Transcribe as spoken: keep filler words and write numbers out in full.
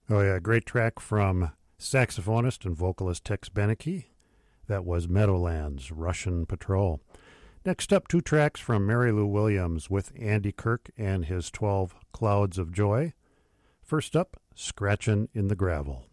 Oh, yeah, great track from saxophonist and vocalist Tex Beneke. That was Meadowlands, Russian Patrol. Next up, two tracks from Mary Lou Williams with Andy Kirk and his twelve Clouds of Joy. First up, Scratchin' in the Gravel.